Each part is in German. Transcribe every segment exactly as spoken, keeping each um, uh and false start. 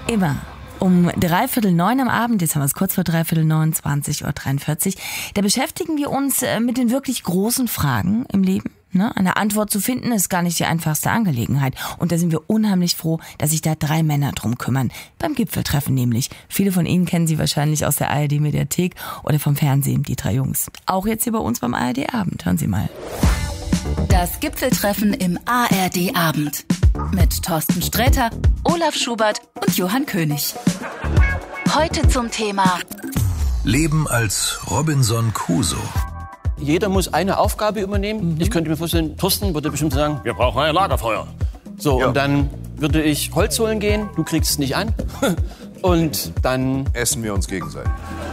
Immer um dreiviertel neun am Abend, jetzt haben wir es kurz vor dreiviertel neun, zwanzig Uhr dreiundvierzig, da beschäftigen wir uns mit den wirklich großen Fragen im Leben. Ne? Eine Antwort zu finden ist gar nicht die einfachste Angelegenheit. Und da sind wir unheimlich froh, dass sich da drei Männer drum kümmern. Beim Gipfeltreffen nämlich. Viele von Ihnen kennen sie wahrscheinlich aus der A R D-Mediathek oder vom Fernsehen, die drei Jungs. Auch jetzt hier bei uns beim A R D-Abend. Hören Sie mal. Das Gipfeltreffen im A R D-Abend. Mit Thorsten Sträter, Olaf Schubert und Johann König. Heute zum Thema Leben als Robinson Crusoe. Jeder muss eine Aufgabe übernehmen. Mhm. Ich könnte mir vorstellen, Thorsten würde bestimmt sagen, wir brauchen ein Lagerfeuer. So, ja. Und dann würde ich Holz holen gehen, du kriegst es nicht an. Und dann essen wir uns gegenseitig.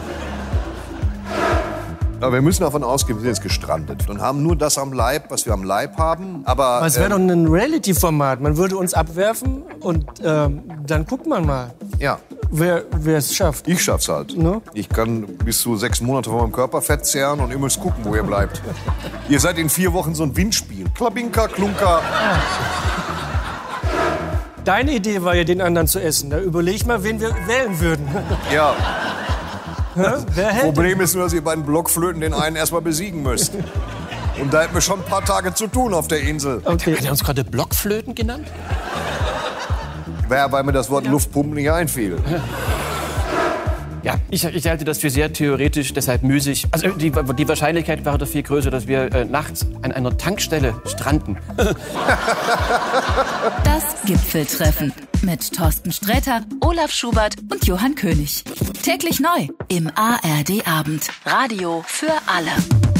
Aber wir müssen davon ausgehen, wir sind jetzt gestrandet und haben nur das am Leib, was wir am Leib haben. Aber es wäre ähm, doch ein Reality-Format. Man würde uns abwerfen und ähm, dann guckt man mal, ja. wer, wer es schafft. Ich schaff's halt. No? Ich kann bis zu sechs Monate von meinem Körper Fett zehren und ihr müsst gucken, wo ihr bleibt. Ihr seid in vier Wochen so ein Windspiel. Klabinka, Klunker. Ah. Deine Idee war ja, den anderen zu essen. Da überleg mal, wen wir wählen würden. Ja. Wer Problem ist nur, dass ihr bei den Blockflöten den einen erstmal besiegen müsst. Und da hätten wir schon ein paar Tage zu tun auf der Insel. Okay. Hat er uns gerade Blockflöten genannt? Wäre, weil mir das Wort ja. Luftpumpen nicht einfiel. Ja, ich, ich halte das für sehr theoretisch, deshalb müßig. Also die, die Wahrscheinlichkeit wäre doch viel größer, dass wir äh, nachts an einer Tankstelle stranden. Das Gipfeltreffen mit Thorsten Sträter, Olaf Schubert und Johann König. Täglich neu im A R D-Abend. Radio für alle.